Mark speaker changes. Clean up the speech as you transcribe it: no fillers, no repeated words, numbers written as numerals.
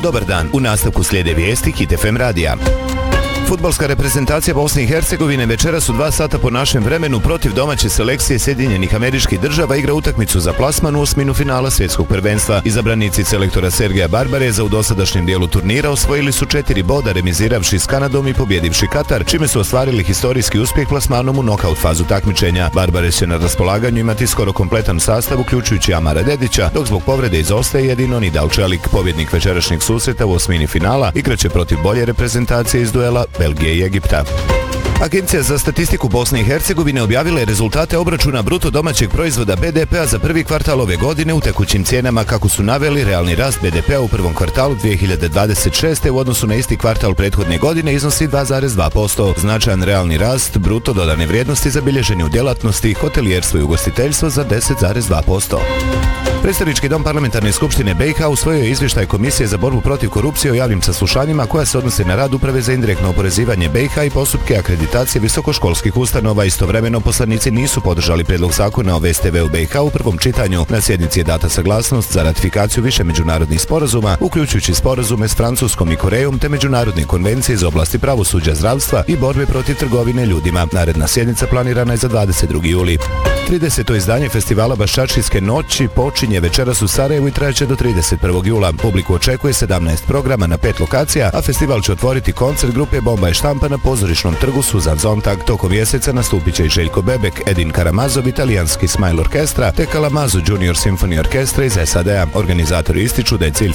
Speaker 1: Dobar dan, u nastavku slijede vijesti Hit FM radija. Fudbalska reprezentacija Bosne i Hercegovine večeras u 2 sata po našem vremenu protiv domaće selekcije Sjedinjenih Američkih Država igra utakmicu za plasman u osminu finala svjetskog prvenstva. Izabranici selektora Sergeja Barbareza u dosadašnjem dijelu turnira osvojili su 4 boda remiziravši s Kanadom i pobjedivši Katar, čime su ostvarili historijski uspjeh plasmanom u nokaut fazu takmičenja. Barbarez će na raspolaganju imati skoro kompletan sastav uključujući Amara Dedića, dok zbog povrede izostaje jedino Nidal Čelik. Pobjednik večerašnjeg susreta u osmini finala igraće protiv bolje reprezentacije iz duela Belgije i Egipta. Agencija za statistiku Bosne i Hercegovine objavila je rezultate obračuna bruto domaćeg proizvoda BDP-a za prvi kvartal ove godine u tekućim cijenama. Kako su naveli, realni rast BDP-a u prvom kvartalu 2026. u odnosu na isti kvartal prethodne godine iznosi 2,2%. Značajan realni rast bruto dodane vrijednosti zabilježen je u djelatnosti hotelijerstvo i ugostiteljstvo za 10,2%. Predstavnički dom parlamentarne skupštine BiH usvojio je izvještaj Komisije za borbu protiv korupcije o javnim saslušanjima koja se odnose na rad Uprave za indirektno oporezivanje BiH i postupke akreditacije visokoškolskih ustanova. Istovremeno poslanici nisu podržali prijedlog zakona o VSTV u BiH u prvom čitanju. Na sjednici je data saglasnost za ratifikaciju više međunarodnih sporazuma, uključujući sporazume s Francuskom i Korejom te međunarodne konvencije iz oblasti pravosuđa, zdravstva i borbe protiv trgovine ljudima. Naredna sjednica planirana je za 22. juli. 30. izdanje festivala Baščačijske noći počinje večeras u Sarajevu i trajeće do 31. jula. Publiku očekuje 17 programa na 5 lokacija, a festival će otvoriti koncert grupe Bomba i štampa na pozorišnom trgu Suzan Zontag. Tokom mjeseca nastupit će i Željko Bebek, Edin Karamazov, italijanski Smile Orkestra te Kalamazoo Junior Symphony Orkestra iz SAD-a. Organizatori ističu da je cilj